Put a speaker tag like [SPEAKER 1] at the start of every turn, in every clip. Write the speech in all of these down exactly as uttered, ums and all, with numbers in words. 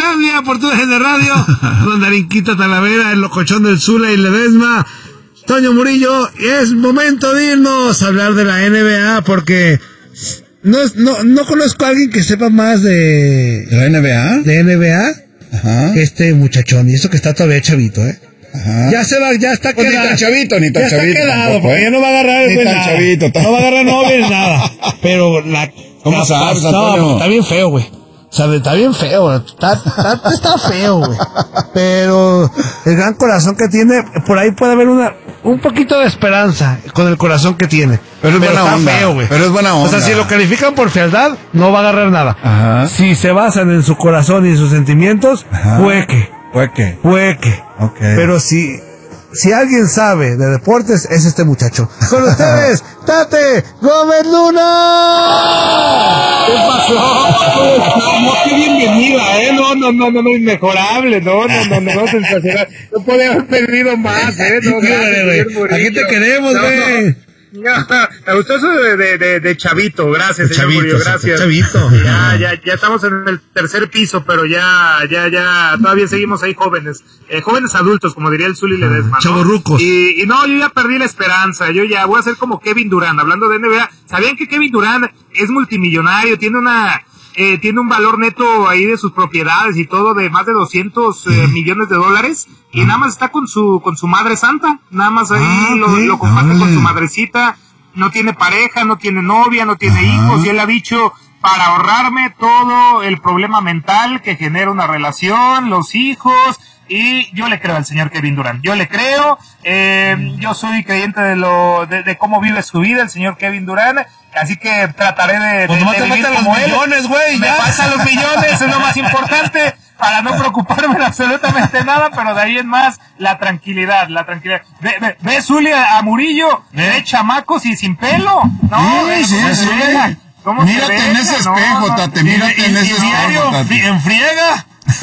[SPEAKER 1] Finlandia, por tu de radio, con Darinquita Talavera, el locochón del Zula y Ledesma, Toño Murillo. Es momento de irnos a hablar de la N B A, porque no, no, no conozco a alguien que sepa más de...
[SPEAKER 2] ¿De la N B A?
[SPEAKER 1] De N B A.
[SPEAKER 2] Ajá.
[SPEAKER 1] Este muchachón, y eso que está todavía chavito, ¿eh?
[SPEAKER 2] Ajá.
[SPEAKER 1] Ya se va, ya está
[SPEAKER 2] pues
[SPEAKER 1] quedado.
[SPEAKER 2] Ni tan chavito, ni tan
[SPEAKER 1] ya
[SPEAKER 2] chavito.
[SPEAKER 1] Está quedado,
[SPEAKER 2] tampoco,
[SPEAKER 1] porque
[SPEAKER 2] ¿eh?
[SPEAKER 1] ya no va a agarrar el
[SPEAKER 2] Ni
[SPEAKER 1] güey
[SPEAKER 2] tan
[SPEAKER 1] nada.
[SPEAKER 2] chavito.
[SPEAKER 1] No va a agarrar novia ni nada. Pero la...
[SPEAKER 2] ¿Cómo
[SPEAKER 1] la,
[SPEAKER 2] sabes,
[SPEAKER 1] no,
[SPEAKER 2] Antonio?
[SPEAKER 1] está bien feo, güey. O sea, está bien feo, está, está, está feo, güey. Pero el gran corazón que tiene, por ahí puede haber una, un poquito de esperanza con el corazón que tiene.
[SPEAKER 2] Pero es buena
[SPEAKER 1] está
[SPEAKER 2] onda.
[SPEAKER 1] feo, güey.
[SPEAKER 2] Pero es buena onda.
[SPEAKER 1] O sea, si lo califican por fealdad, no va a agarrar nada.
[SPEAKER 2] Ajá.
[SPEAKER 1] Si se basan en su corazón y en sus sentimientos,
[SPEAKER 2] Ajá.
[SPEAKER 1] puede que.
[SPEAKER 2] Puede que.
[SPEAKER 1] Puede que.
[SPEAKER 2] Ok.
[SPEAKER 1] Pero si, si alguien sabe de deportes, es este muchacho. Con ustedes, Tate Gómez Luna.
[SPEAKER 3] ¿Qué pasó? No, qué bienvenida, ¿eh? No, no, no, no, no, inmejorable, no, no, no, no, no, sensacional. No podía haber pedido más, ¿eh? No, gracias,
[SPEAKER 1] güey. Aquí te queremos, güey.
[SPEAKER 3] No, no, me gustó eso de, de, de, de chavito, gracias, señor
[SPEAKER 1] Chavito,
[SPEAKER 3] Murillo, gracias.
[SPEAKER 1] Chavito.
[SPEAKER 3] Ya, ya, ya estamos en el tercer piso, pero ya, ya, ya, todavía seguimos ahí jóvenes, eh, jóvenes adultos, como diría el Zuli Ledesma, ¿no?
[SPEAKER 1] Chavorrucos.
[SPEAKER 3] Y, y no, yo ya perdí la esperanza, yo ya voy a ser como Kevin Durant, hablando de N B A. ¿Sabían que Kevin Durant es multimillonario, tiene una... Eh, tiene un valor neto ahí de sus propiedades y todo de más de doscientos eh, millones de dólares y nada más está con su con su madre santa, nada más ahí
[SPEAKER 1] ah,
[SPEAKER 3] lo,
[SPEAKER 1] okay.
[SPEAKER 3] lo comparte
[SPEAKER 1] ah,
[SPEAKER 3] con su madrecita, no tiene pareja, no tiene novia, no tiene
[SPEAKER 1] Ajá.
[SPEAKER 3] hijos, y él ha dicho, para ahorrarme todo el problema mental que genera una relación, los hijos, y yo le creo al señor Kevin Durant, yo le creo, eh, yo soy creyente de lo de, de cómo vive su vida el señor Kevin Durant, así que trataré de,
[SPEAKER 1] pues
[SPEAKER 3] de,
[SPEAKER 1] no
[SPEAKER 3] de
[SPEAKER 1] te
[SPEAKER 3] vivir
[SPEAKER 1] metan
[SPEAKER 3] como
[SPEAKER 1] los
[SPEAKER 3] él.
[SPEAKER 1] millones, güey,
[SPEAKER 3] Me
[SPEAKER 1] ya.
[SPEAKER 3] pasan los millones, es lo más importante, para no preocuparme de absolutamente nada, pero de ahí en más, la tranquilidad, la tranquilidad. Ve, ve, ve Zuli a, a Murillo,
[SPEAKER 2] ¿Eh?
[SPEAKER 3] ve chamacos y sin pelo, ¿no?
[SPEAKER 2] Sí,
[SPEAKER 3] Ve
[SPEAKER 2] sí,
[SPEAKER 3] cómo se
[SPEAKER 2] sí.
[SPEAKER 3] ve, cómo se
[SPEAKER 2] Mírate
[SPEAKER 3] ve,
[SPEAKER 2] en ese
[SPEAKER 3] no,
[SPEAKER 2] espejo,
[SPEAKER 3] no.
[SPEAKER 2] Tate, mírate en ese espejo, Tate.
[SPEAKER 1] ¿En friega?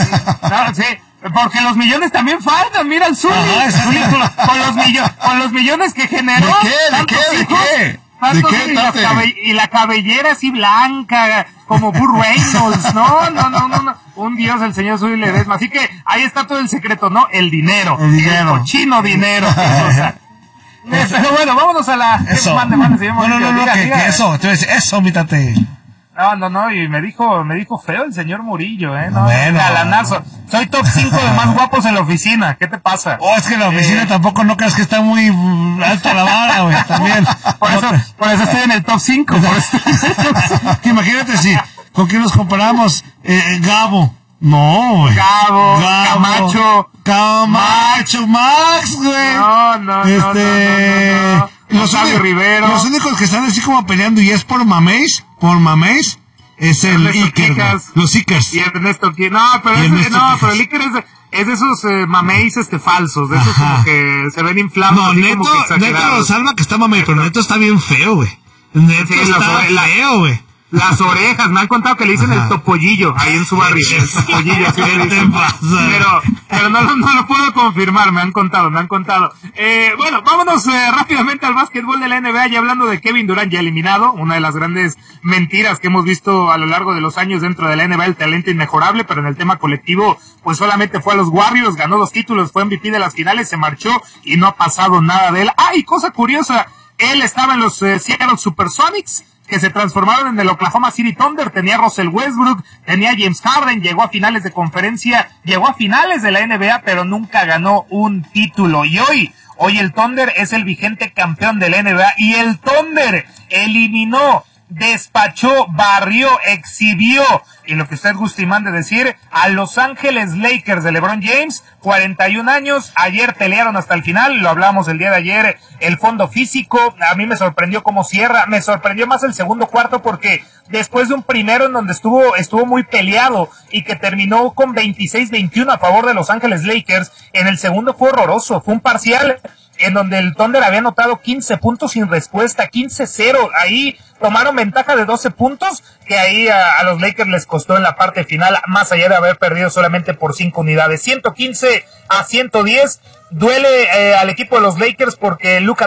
[SPEAKER 3] No, sí, porque los millones también faltan, mira el Zuli.
[SPEAKER 1] Ajá,
[SPEAKER 3] Zuli con, los- con los millo- con los millones que generó.
[SPEAKER 2] ¿De qué? ¿De
[SPEAKER 3] tantos
[SPEAKER 2] qué? ¿De
[SPEAKER 3] hijos,
[SPEAKER 2] qué?
[SPEAKER 3] tantos
[SPEAKER 2] ¿De qué,
[SPEAKER 3] hijos, y, la
[SPEAKER 2] Tate?
[SPEAKER 3] cabe- y la cabellera así blanca, como Burt Reynolds. No, no, no, no, no. Un dios el señor Zuli Ledesma. Así que ahí está todo el secreto, ¿no? El dinero.
[SPEAKER 1] El dinero.
[SPEAKER 3] cochino dinero. qué cosa. Eh, Pero bueno, vámonos a la...
[SPEAKER 1] Eso.
[SPEAKER 3] Mande, mande, señor
[SPEAKER 1] No, no,
[SPEAKER 3] Murillo,
[SPEAKER 1] no, no,
[SPEAKER 3] diga,
[SPEAKER 1] que,
[SPEAKER 3] diga.
[SPEAKER 1] que eso, tú dices, eso, mítate.
[SPEAKER 3] No, no, no, y me dijo, me dijo feo el señor Murillo, eh, no,
[SPEAKER 1] Bueno.
[SPEAKER 3] galanazo. Soy top cinco de más guapos en la oficina, ¿qué te pasa?
[SPEAKER 1] Oh, es que la oficina
[SPEAKER 3] Eh.
[SPEAKER 1] tampoco no creas que está muy mm, alta la vara, güey, también.
[SPEAKER 3] Por eso, por eso estoy en el top cinco, por eso estoy en el top cinco.
[SPEAKER 1] Que imagínate si, ¿con quién nos comparamos? Eh, Gabo. No, güey.
[SPEAKER 3] Gabo, Camacho.
[SPEAKER 1] Camacho, Max, güey.
[SPEAKER 3] No, no, no,
[SPEAKER 1] Este,
[SPEAKER 3] no, no, no, no.
[SPEAKER 1] Los,
[SPEAKER 3] Octavio
[SPEAKER 1] únicos,
[SPEAKER 3] Rivero.
[SPEAKER 1] los únicos que están así como peleando y es por maméis, por maméis, es el
[SPEAKER 3] Ernesto
[SPEAKER 1] Iker, güey.
[SPEAKER 3] Quijas.
[SPEAKER 1] Los Ikers.
[SPEAKER 3] Y Ernesto Qui- no, pero,
[SPEAKER 1] Y
[SPEAKER 3] ese-
[SPEAKER 1] Ernesto
[SPEAKER 3] no,
[SPEAKER 1] Quijas.
[SPEAKER 3] pero el Iker es de, es de esos eh, mameis este, falsos, de esos
[SPEAKER 1] Ajá.
[SPEAKER 3] como que se ven inflados.
[SPEAKER 1] No,
[SPEAKER 3] así
[SPEAKER 1] Neto,
[SPEAKER 3] como que
[SPEAKER 1] Neto
[SPEAKER 3] exagerados.
[SPEAKER 1] lo salva que está mamey, pero Neto está bien feo, güey. Neto
[SPEAKER 3] Sí, las
[SPEAKER 1] está
[SPEAKER 3] ore- la-
[SPEAKER 1] feo, güey.
[SPEAKER 3] Las orejas, me han contado que le dicen
[SPEAKER 1] Ajá.
[SPEAKER 3] el topollillo ahí en su barrio. El topollillo, así le
[SPEAKER 1] ¿Qué te
[SPEAKER 3] dicen.
[SPEAKER 1] pasa?
[SPEAKER 3] Pero, pero no, lo- no lo puedo confirmar, me han contado, me han contado. Eh, bueno, vámonos eh, rápidamente al básquetbol de la N B A, ya hablando de Kevin Durant ya eliminado, una de las grandes mentiras que hemos visto a lo largo de los años dentro de la N B A, el talento inmejorable, pero en el tema colectivo, pues solamente fue a los Warriors, ganó dos títulos, fue M V P de las finales, se marchó y no ha pasado nada de él. Ah, y cosa curiosa, él estaba en los eh, Seattle Supersonics, que se transformaron en el Oklahoma City Thunder, tenía a Russell Westbrook, tenía a James Harden, llegó a finales de conferencia, llegó a finales de la N B A, pero nunca ganó un título. Y hoy, hoy el Thunder es el vigente campeón de la N B A, y el Thunder eliminó, despachó, barrió, exhibió, y lo que usted gusta y mande decir, a Los Ángeles Lakers de LeBron James, cuarenta y un años, ayer pelearon hasta el final, lo hablamos el día de ayer, el fondo físico, a mí me sorprendió cómo cierra, me sorprendió más el segundo cuarto porque después de un primero en donde estuvo, estuvo muy peleado y que terminó con veintiséis veintiuno a favor de Los Ángeles Lakers, en el segundo fue horroroso, fue un parcial en donde el Thunder había anotado quince puntos sin respuesta, quince cero, ahí tomaron ventaja de doce puntos, que ahí a, a los Lakers les costó en la parte final, más allá de haber perdido solamente por cinco unidades, ciento quince a ciento diez, duele eh, al equipo de los Lakers porque Luka